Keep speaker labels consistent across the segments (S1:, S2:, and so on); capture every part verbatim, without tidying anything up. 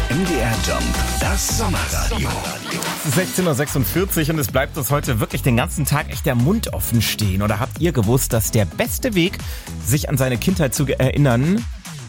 S1: M D R Jump, das Sommerradio.
S2: Es ist sechzehn Uhr sechsundvierzig und es bleibt uns heute wirklich den ganzen Tag echt der Mund offen stehen. Oder habt ihr gewusst, dass der beste Weg, sich an seine Kindheit zu erinnern,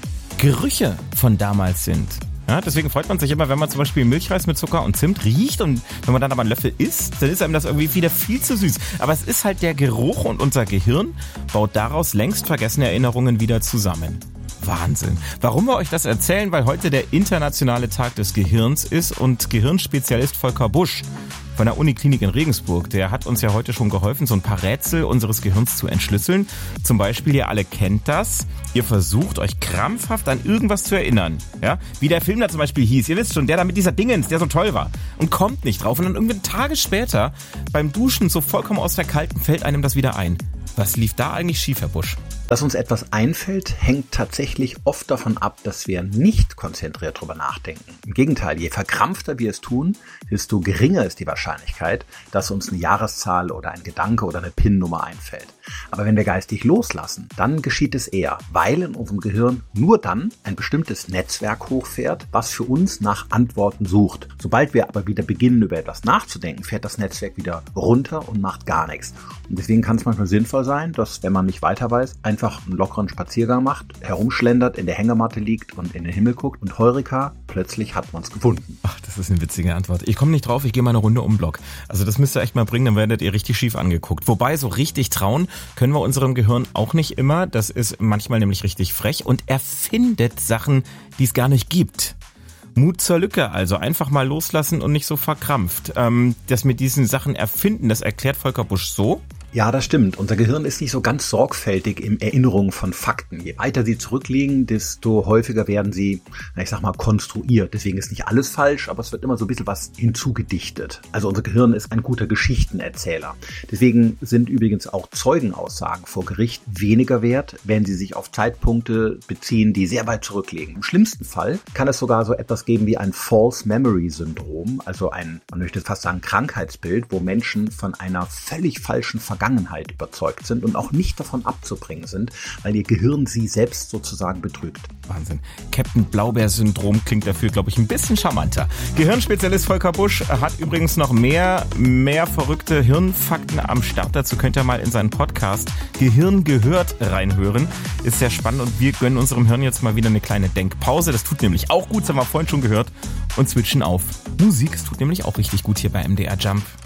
S2: Gerüche von damals sind? Ja, deswegen freut man sich immer, wenn man zum Beispiel Milchreis mit Zucker und Zimt riecht, und wenn man dann aber einen Löffel isst, dann ist einem das irgendwie wieder viel zu süß. Aber es ist halt der Geruch, und unser Gehirn baut daraus längst vergessene Erinnerungen wieder zusammen. Wahnsinn. Warum wir euch das erzählen? Weil heute der internationale Tag des Gehirns ist, und Gehirnspezialist Volker Busch von der Uniklinik in Regensburg, der hat uns ja heute schon geholfen, so ein paar Rätsel unseres Gehirns zu entschlüsseln. Zum Beispiel, ihr alle kennt das, ihr versucht euch krampfhaft an irgendwas zu erinnern. Ja? Wie der Film da zum Beispiel hieß, ihr wisst schon, der da mit dieser Dingens, der so toll war, und kommt nicht drauf. Und dann irgendwie Tage später, beim Duschen so vollkommen aus der Kalten, fällt einem das wieder ein. Was lief da eigentlich schief, Herr Busch?
S3: Dass uns etwas einfällt, hängt tatsächlich oft davon ab, dass wir nicht konzentriert drüber nachdenken. Im Gegenteil, je verkrampfter wir es tun, desto geringer ist die Wahrscheinlichkeit, dass uns eine Jahreszahl oder ein Gedanke oder eine PIN-Nummer einfällt. Aber wenn wir geistig loslassen, dann geschieht es eher, weil in unserem Gehirn nur dann ein bestimmtes Netzwerk hochfährt, was für uns nach Antworten sucht. Sobald wir aber wieder beginnen, über etwas nachzudenken, fährt das Netzwerk wieder runter und macht gar nichts. Und deswegen kann es manchmal sinnvoll sein, dass, wenn man nicht weiter weiß, einfach einen lockeren Spaziergang macht, herumschlendert, in der Hängematte liegt und in den Himmel guckt, und heureka, plötzlich hat man es gefunden.
S2: Ach, das ist eine witzige Antwort. Ich komme nicht drauf, ich gehe mal eine Runde um den Block. Also das müsst ihr echt mal bringen, dann werdet ihr richtig schief angeguckt. Wobei, so richtig trauen können wir unserem Gehirn auch nicht immer. Das ist manchmal nämlich richtig frech und erfindet Sachen, die es gar nicht gibt. Mut zur Lücke, also einfach mal loslassen und nicht so verkrampft. Ähm, das mit diesen Sachen erfinden, das erklärt Volker Busch so.
S3: Ja, das stimmt. Unser Gehirn ist nicht so ganz sorgfältig im Erinnerung von Fakten. Je weiter sie zurückliegen, desto häufiger werden sie, ich sag mal, konstruiert. Deswegen ist nicht alles falsch, aber es wird immer so ein bisschen was hinzugedichtet. Also unser Gehirn ist ein guter Geschichtenerzähler. Deswegen sind übrigens auch Zeugenaussagen vor Gericht weniger wert, wenn sie sich auf Zeitpunkte beziehen, die sehr weit zurückliegen. Im schlimmsten Fall kann es sogar so etwas geben wie ein False Memory Syndrom, also ein, man möchte fast sagen, Krankheitsbild, wo Menschen von einer völlig falschen Vergangenheit Vergangenheit überzeugt sind und auch nicht davon abzubringen sind, weil ihr Gehirn sie selbst sozusagen betrügt.
S2: Wahnsinn. Captain Blaubeer-Syndrom klingt dafür, glaube ich, ein bisschen charmanter. Gehirnspezialist Volker Busch hat übrigens noch mehr, mehr verrückte Hirnfakten am Start. Dazu könnt ihr mal in seinen Podcast Gehirn gehört reinhören. Ist sehr spannend, und wir gönnen unserem Hirn jetzt mal wieder eine kleine Denkpause. Das tut nämlich auch gut, das haben wir vorhin schon gehört, und switchen auf Musik. Es tut nämlich auch richtig gut hier bei M D R Jump.